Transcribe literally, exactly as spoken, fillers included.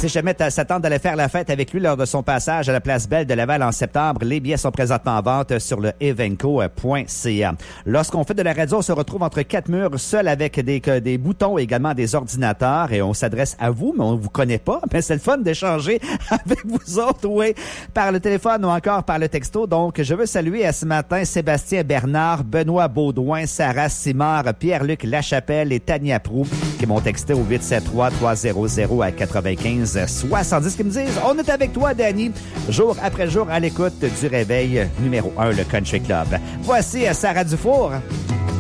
Si jamais ça tente d'aller faire la fête avec lui lors de son passage à la Place Belle de Laval en septembre, les billets sont présentement en vente sur le evenco point c a. Lorsqu'on fait de la radio, on se retrouve entre quatre murs, seul avec des, des boutons et également des ordinateurs, et on s'adresse à vous, mais on vous connaît pas. Mais c'est le fun d'échanger avec vous autres, oui, par le téléphone ou encore par le texto. Donc, je veux saluer à ce matin Sébastien Bernard, Benoît Baudouin, Sarah Simard, Pierre-Luc Lachapelle et Tania Proux qui m'ont texté au huit sept trois, trois zéro zéro à quatre-vingt-quinze soixante-dix qui me disent « On est avec toi, Danny, jour après jour à l'écoute du réveil numéro un, le Country Club. » Voici Sarah Dufour.